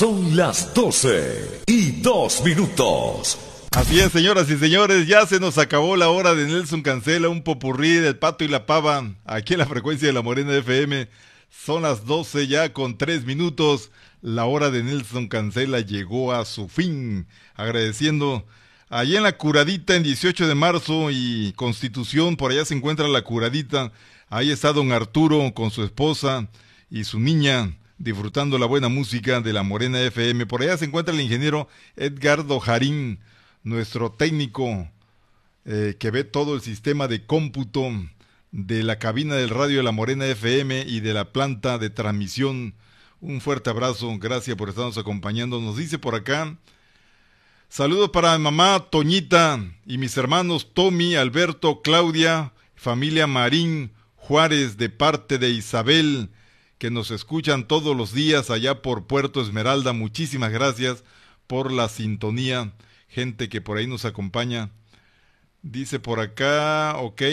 Son las 12:02. Así es, señoras y señores, ya se nos acabó la hora de Nelson Cancela, un popurrí del Pato y la Pava, aquí en la frecuencia de La Morena FM. Son las 12 ya con 3 minutos. La hora de Nelson Cancela llegó a su fin. Agradeciendo allá en La Curadita en 18 de marzo y Constitución, por allá se encuentra La Curadita. Ahí está don Arturo con su esposa y su niña, disfrutando la buena música de La Morena FM. Por allá se encuentra el ingeniero Edgardo Jarín, nuestro técnico que ve todo el sistema de cómputo de la cabina del radio de La Morena FM y de la planta de transmisión. Un fuerte abrazo, gracias por estarnos acompañando. Nos dice por acá, saludos para mi mamá Toñita y mis hermanos Tommy, Alberto, Claudia, familia Marín Juárez, de parte de Isabel, que nos escuchan todos los días allá por Puerto Esmeralda. Muchísimas gracias por la sintonía, gente que por ahí nos acompaña. Dice por acá, ok,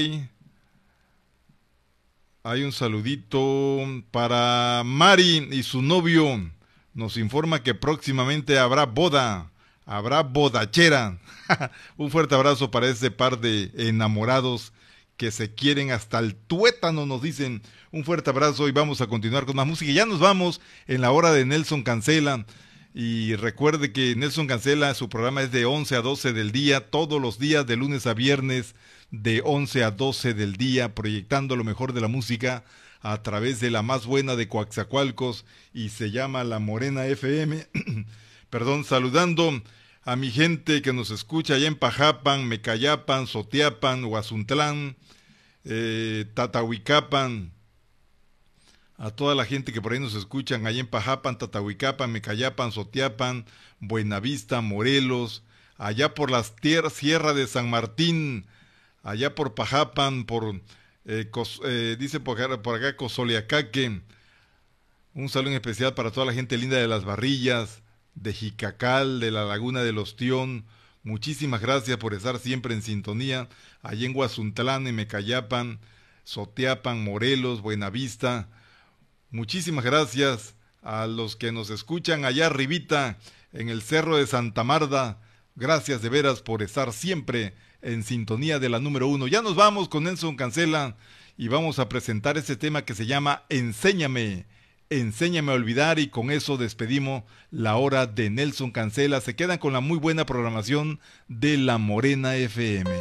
hay un saludito para Mari y su novio. Nos informa que próximamente habrá boda, habrá bodachera. Un fuerte abrazo para ese par de enamorados que se quieren hasta el tuétano, nos dicen. Un fuerte abrazo y vamos a continuar con más música. Ya nos vamos en la hora de Nelson Cancela. Y recuerde que Nelson Cancela, su programa es de 11 a 12 del día, todos los días de lunes a viernes, de 11 a 12 del día, proyectando lo mejor de la música a través de la más buena de Coaxacualcos, y se llama La Morena FM. Perdón, saludando a mi gente que nos escucha allá en Pajapan, Mecayapan, Sotiapan, Huazuntlán, Tatahuicapan, a toda la gente que por ahí nos escuchan allá en Pajapan, Tatahuicapan, Mecayapan, Sotiapan, Buenavista, Morelos, allá por las Sierra de San Martín, allá por Pajapan, por dice por acá Cozoleacaque. Un saludo especial para toda la gente linda de Las Barrillas, de Jicacal, de la Laguna del Ostión. Muchísimas gracias por estar siempre en sintonía, allá en Huazuntlán, en Mecayapan, Sotiapan, Morelos, Buenavista. Muchísimas gracias a los que nos escuchan allá arribita, en el Cerro de Santa Marta. Gracias de veras por estar siempre en sintonía de la número 1. Ya nos vamos con Nelson Cancela y vamos a presentar este tema que se llama Enséñame, Enséñame a olvidar, y con eso despedimos la hora de Nelson Cancela. Se quedan con la muy buena programación de La Morena FM.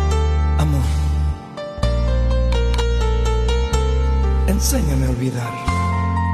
Amor, enséñame a olvidar.